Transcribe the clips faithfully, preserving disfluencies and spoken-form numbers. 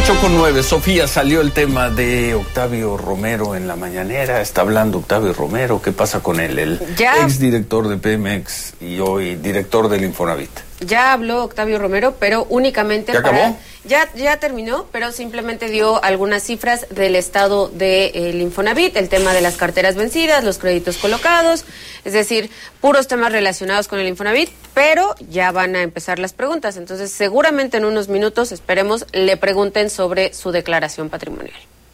ocho con nueve, Sofía, salió el tema de Octavio Romero en la mañanera. Está hablando Octavio Romero. ¿Qué pasa con él? El ya, exdirector de Pemex y hoy director del Infonavit. Ya habló Octavio Romero, pero únicamente ¿Ya para... acabó? Ya, ya terminó, pero simplemente dio algunas cifras del estado del Infonavit, el tema de las carteras vencidas, los créditos colocados, es decir, puros temas relacionados con el Infonavit, pero ya van a empezar las preguntas. Entonces, seguramente en unos minutos, esperemos, le pregunten sobre su declaración patrimonial.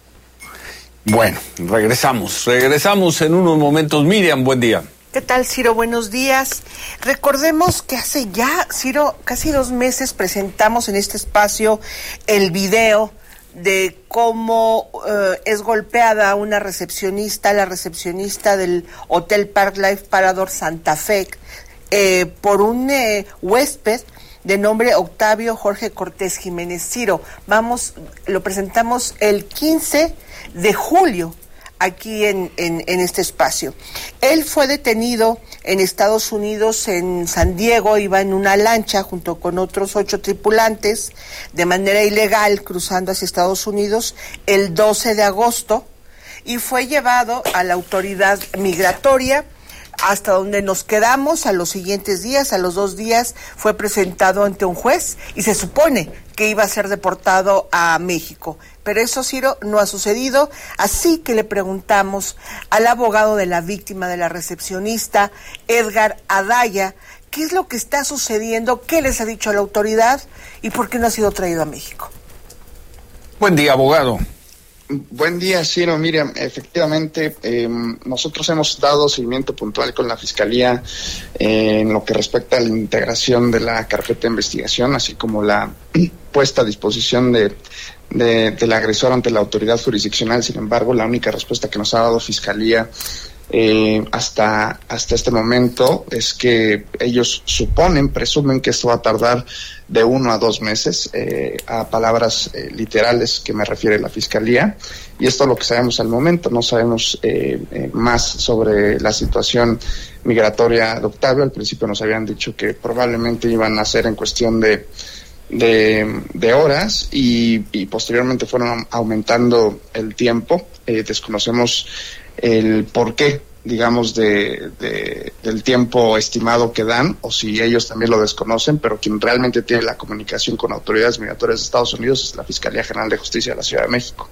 Bueno, regresamos, regresamos en unos momentos. Miriam, buen día. ¿Qué tal, Ciro? Buenos días. Recordemos que hace ya, Ciro, casi dos meses presentamos en este espacio el video de cómo eh, es golpeada una recepcionista, la recepcionista del Hotel Park Life Parador Santa Fe, eh, por un eh, huésped de nombre Octavio Jorge Cortés Jiménez. Ciro, vamos, lo presentamos el quince de julio. Aquí en, en, en este espacio. Él fue detenido en Estados Unidos, en San Diego, iba en una lancha junto con otros ocho tripulantes de manera ilegal cruzando hacia Estados Unidos el doce de agosto y fue llevado a la autoridad migratoria, hasta donde nos quedamos. A los siguientes días, a los dos días, fue presentado ante un juez y se supone que iba a ser deportado a México. Pero eso, Ciro, no ha sucedido, así que le preguntamos al abogado de la víctima, de la recepcionista, Edgar Adaya, qué es lo que está sucediendo, qué les ha dicho a la autoridad y por qué no ha sido traído a México. Buen día, abogado. Buen día, Ciro. Miriam, efectivamente, eh, nosotros hemos dado seguimiento puntual con la Fiscalía eh, en lo que respecta a la integración de la carpeta de investigación, así como la puesta a disposición de, de, del agresor ante la autoridad jurisdiccional. Sin embargo, la única respuesta que nos ha dado Fiscalía eh, hasta, hasta este momento es que ellos suponen, presumen que esto va a tardar de uno a dos meses, eh, a palabras eh, literales que me refiere la Fiscalía, y esto es lo que sabemos al momento. No sabemos eh, eh, más sobre la situación migratoria de Octavio. Al principio nos habían dicho que probablemente iban a ser en cuestión de de, de horas y, y posteriormente fueron aumentando el tiempo. Eh, desconocemos el porqué, digamos, de, de, del tiempo estimado que dan, o si ellos también lo desconocen, pero quien realmente tiene la comunicación con autoridades migratorias de Estados Unidos es la Fiscalía General de Justicia de la Ciudad de México.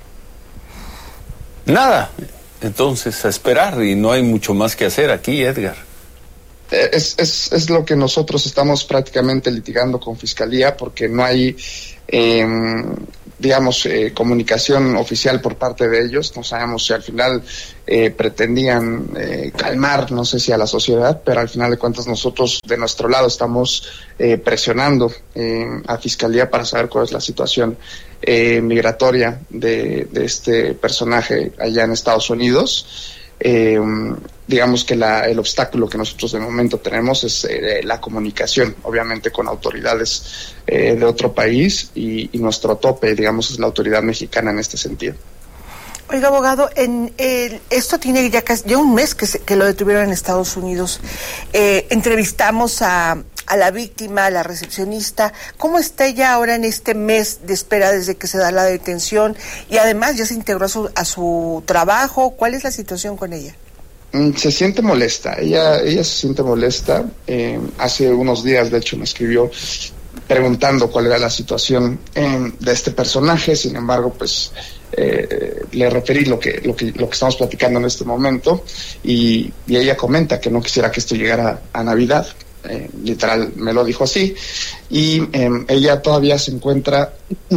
Nada, entonces a esperar, y no hay mucho más que hacer aquí, Edgar. Es, es, es lo que nosotros estamos prácticamente litigando con Fiscalía, porque no hay, eh, digamos, eh, comunicación oficial por parte de ellos. No sabemos si al final eh, pretendían eh, calmar, no sé si a la sociedad, pero al final de cuentas nosotros de nuestro lado estamos eh, presionando eh, a Fiscalía para saber cuál es la situación eh, migratoria de, de este personaje allá en Estados Unidos. Eh, digamos que la, el obstáculo que nosotros de momento tenemos es eh, la comunicación, obviamente con autoridades eh, de otro país, y, y nuestro tope, digamos, es la autoridad mexicana en este sentido. Oiga, abogado, en el, esto tiene ya casi ya un mes que, se, que lo detuvieron en Estados Unidos. Eh, entrevistamos a, a la víctima, a la recepcionista. ¿Cómo está ella ahora en este mes de espera desde que se da la detención? Y además ya se integró a su, a su trabajo. ¿Cuál es la situación con ella? Se siente molesta, ella ella se siente molesta. Eh, hace unos días, de hecho, me escribió preguntando cuál era la situación eh, de este personaje. Sin embargo, pues eh, le referí lo que lo que lo que estamos platicando en este momento, y, y ella comenta que no quisiera que esto llegara a Navidad. Eh, literal me lo dijo así, y eh, ella todavía se encuentra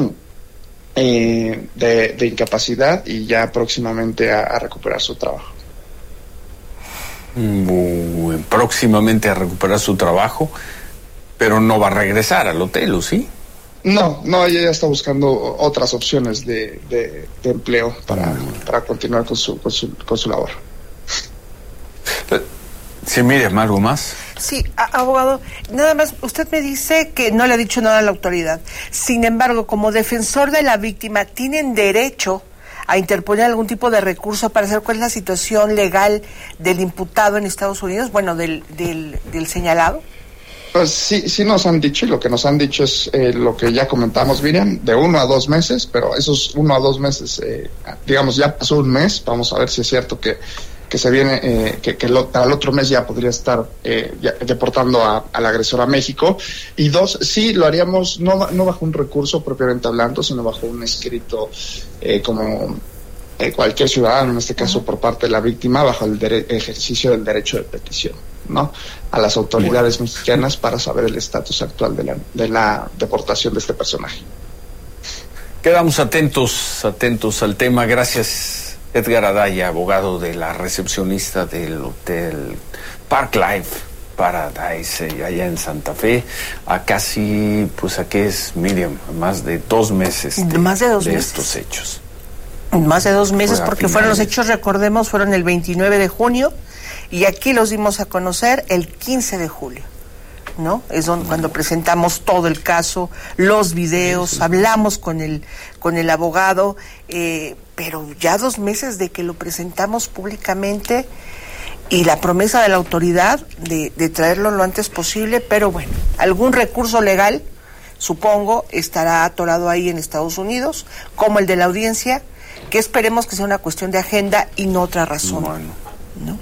eh, de, de incapacidad y ya próximamente a, a recuperar su trabajo. Muy próximamente a recuperar su trabajo, pero no va a regresar al hotel, ¿o sí? No, no, ella ya está buscando otras opciones de, de, de empleo para, para continuar con su, con su, con su labor. Sí, Miriam, ¿algo más? Sí, a, abogado, nada más, usted me dice que no le ha dicho nada a la autoridad. Sin embargo, como defensor de la víctima, ¿tienen derecho a interponer algún tipo de recurso para saber cuál es la situación legal del imputado en Estados Unidos, bueno, del, del, del señalado? Pues sí, sí nos han dicho, y lo que nos han dicho es eh, lo que ya comentamos, Miriam, de uno a dos meses, pero esos uno a dos meses, eh, digamos, ya pasó un mes, vamos a ver si es cierto que, que se viene, eh, que, que lo, al otro mes ya podría estar eh, ya deportando a, al agresor a México. Y dos, sí, lo haríamos no, no bajo un recurso propiamente hablando, sino bajo un escrito eh, como eh, cualquier ciudadano, en este caso por parte de la víctima, bajo el dere- ejercicio del derecho de petición, ¿no? A las autoridades bueno. mexicanas para saber el estatus actual de la, de la deportación de este personaje. Quedamos atentos, atentos al tema. Gracias, Edgar Adaya, abogado de la recepcionista del Hotel Park Life Paradise, allá en Santa Fe, a casi, pues, ¿a qué es, Miriam? Más de dos meses de, más de, dos de meses. estos hechos. Más de dos meses, Fue porque fueron los hechos, recordemos, fueron el veintinueve de junio, y aquí los dimos a conocer el quince de julio, ¿no? Es donde, cuando presentamos todo el caso, los videos, sí, sí. hablamos con el, con el abogado, eh, pero ya dos meses de que lo presentamos públicamente, y la promesa de la autoridad de, de traerlo lo antes posible, pero bueno, algún recurso legal, supongo, estará atorado ahí en Estados Unidos, como el de la audiencia, que esperemos que sea una cuestión de agenda y no otra razón. Bueno. ¿No?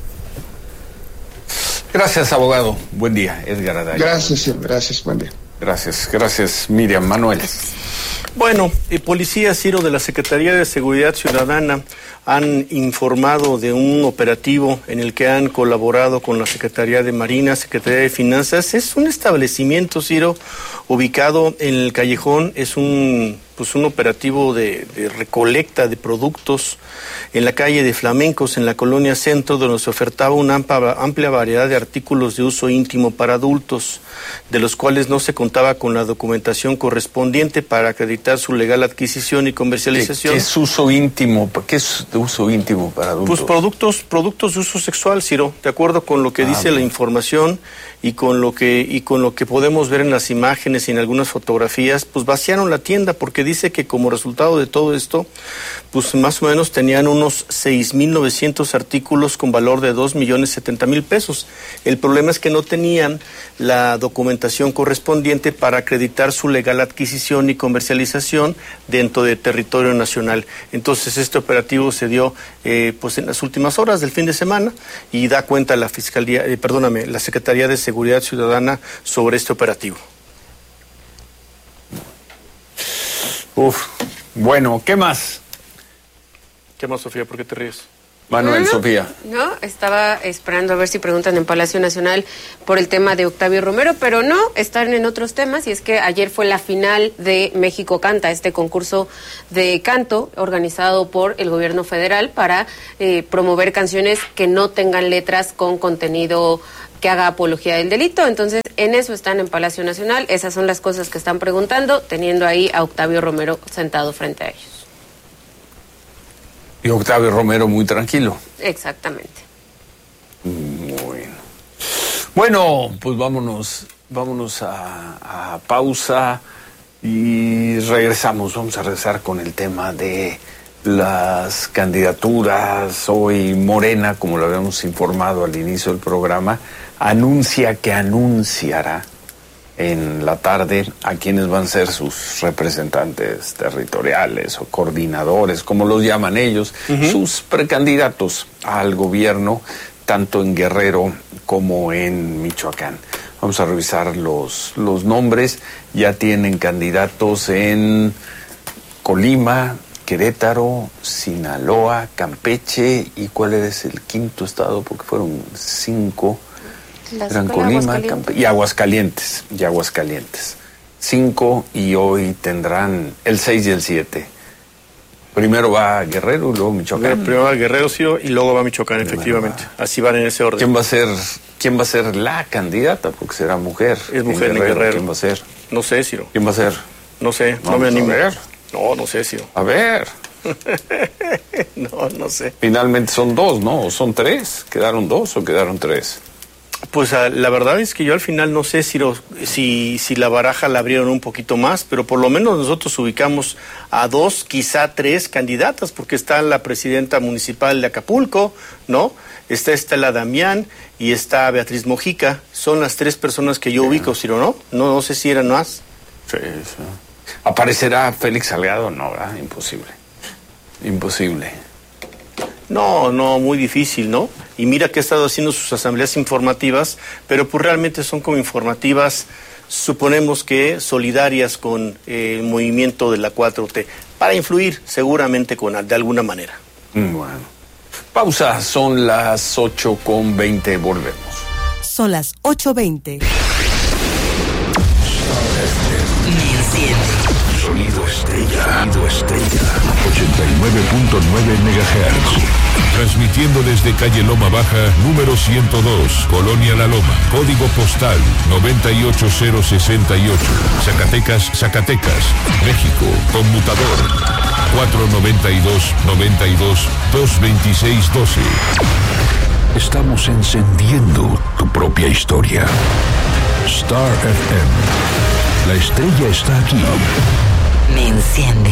Gracias, abogado. Buen día, Edgar Adaya. Gracias, gracias, buen día. Gracias, gracias, Miriam. Manuel. Bueno, el policía Ciro de la Secretaría de Seguridad Ciudadana han informado de un operativo en el que han colaborado con la Secretaría de Marina, Secretaría de Finanzas. Es un establecimiento, Ciro, ubicado en el Callejón. Es un pues un operativo de, de recolecta de productos en la calle de Flamencos, en la colonia Centro, donde se ofertaba una amplia, amplia variedad de artículos de uso íntimo para adultos, de los cuales no se contaba con la documentación correspondiente para acreditar su legal adquisición y comercialización. ¿Qué, qué es uso íntimo? ¿Qué es de uso íntimo para adultos? Pues productos, productos de uso sexual, Ciro, de acuerdo con lo que ah, dice bien. la información y con lo que y con lo que podemos ver en las imágenes y en algunas fotografías, pues vaciaron la tienda porque dice que como resultado de todo esto, pues más o menos tenían unos seis mil novecientos artículos con valor de dos millones setenta mil pesos. El problema es que no tenían la documentación correspondiente para acreditar su legal adquisición y comercialización dentro de territorio nacional. Entonces este operativo se dio eh, pues en las últimas horas del fin de semana y da cuenta la Fiscalía, eh, perdóname, la Secretaría de Seguridad Ciudadana sobre este operativo. Uf, bueno, ¿qué más? ¿Qué más, Sofía? ¿Por qué te ríes? Manuel, no, Sofía. No, estaba esperando a ver si preguntan en Palacio Nacional por el tema de Octavio Romero, pero no, están en otros temas, y es que ayer fue la final de México Canta, este concurso de canto organizado por el gobierno federal para eh, promover canciones que no tengan letras con contenido que haga apología del delito. Entonces, en eso están en Palacio Nacional. Esas son las cosas que están preguntando, teniendo ahí a Octavio Romero sentado frente a ellos. Y Octavio Romero muy tranquilo. Exactamente. Bueno. Bueno, pues vámonos, vámonos a, a pausa y regresamos. Vamos a regresar con el tema de las candidaturas. Hoy Morena, como lo habíamos informado al inicio del programa, anuncia que anunciará en la tarde a quienes van a ser sus representantes territoriales o coordinadores, como los llaman ellos, uh-huh. sus precandidatos al gobierno, tanto en Guerrero como en Michoacán. Vamos a revisar los, los nombres. Ya tienen candidatos en Colima, Querétaro, Sinaloa, Campeche, y ¿cuál es el quinto estado? Porque fueron cinco. Eran Colima, Campeche y Aguascalientes, y Aguascalientes. Cinco, y hoy tendrán el seis y el siete. Primero va Guerrero y luego Michoacán. Primero va Guerrero, sí, y luego va Michoacán, efectivamente. Va. Así van en ese orden. ¿Quién va a ser, quién va a ser la candidata? Porque será mujer. Es mujer en Guerrero. En Guerrero. ¿Quién va a ser? No sé, Ciro. ¿Quién va a ser? No sé, Vamos no me animo. A ver. No, no sé, Ciro. A ver. no, no sé. Finalmente son dos, ¿no? ¿O son tres? ¿Quedaron dos o quedaron tres? Pues a, la verdad es que yo al final no sé si, lo, si, si la baraja la abrieron un poquito más, pero por lo menos nosotros ubicamos a dos, quizá tres candidatas, porque está la presidenta municipal de Acapulco, ¿no? Está Estela Damián y está Beatriz Mojica. Son las tres personas que yo yeah. ubico, Ciro, ¿no? ¿no? No sé si eran más. Sí, sí. ¿Aparecerá Félix Salgado? No, ¿verdad? Imposible. Imposible. No, no, muy difícil, ¿no? Y mira que ha estado haciendo sus asambleas informativas, pero pues realmente son como informativas, suponemos que solidarias con eh, el movimiento de la cuatro T, para influir seguramente con de alguna manera. Bueno. Pausa, son las ocho con veinte, volvemos. Son las ocho veinte. Sonido Estrella. Sonido Estrella. ochenta y nueve punto nueve megahertz. Transmitiendo desde calle Loma Baja, número ciento dos, Colonia La Loma. Código postal noventa y ocho mil sesenta y ocho. Zacatecas, Zacatecas, México. Conmutador cuatro noventa y dos, noventa y dos, dos veintiséis doce. Estamos encendiendo tu propia historia. Star F M. La estrella está aquí. Me enciende.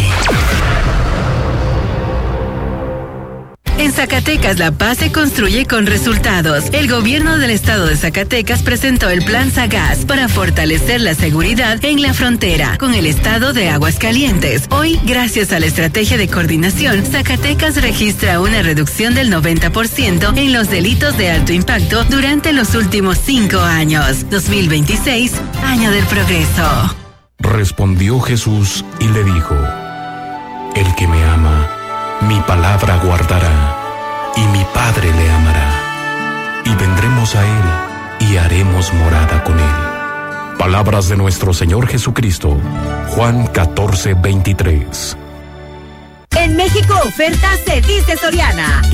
En Zacatecas, la paz se construye con resultados. El gobierno del estado de Zacatecas presentó el Plan Sagaz para fortalecer la seguridad en la frontera con el estado de Aguascalientes. Hoy, gracias a la estrategia de coordinación, Zacatecas registra una reducción del noventa por ciento en los delitos de alto impacto durante los últimos cinco años. dos mil veintiséis, año del progreso. Respondió Jesús y le dijo: el que me ama, mi palabra guardará, y mi Padre le amará, y vendremos a él, y haremos morada con él. Palabras de nuestro Señor Jesucristo. Juan catorce veintitrés. En México, oferta se dice Soriana.